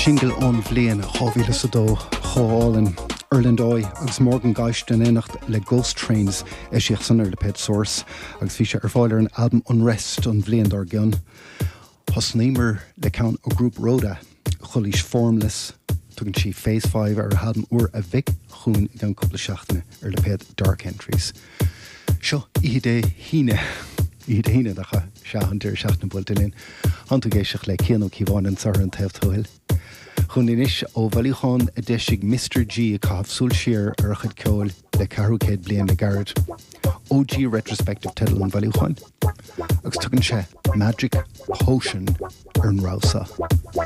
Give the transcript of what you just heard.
Single ón bhliain chábhíle sa dó cháálan Irlandói agus morgan gaiist den énacht le Ghost Trains síoch san ar le Pet Source agus bhí sé ar fáilir an album Unrest an bhliain dar gan. Thosnaímar le count ó grúp Rhoda Chollís Formless tugann si Phase 5 ar a album uair a bhic chuún gan cúpla seachtaine ar le Pet Dark Entries. Seo iad híine dacha seahantir seachna bultalín hantu géiseach le céanó cíháin an sar an taobhthóil. Chun inis ó bhailíáin a deisig Mr. G a cabh súil siar ar a chud ceol le carúcéad blian le garad. OG retrospective title an bhailíáin. Agus tugann sé Magic Potion ar an Rausa.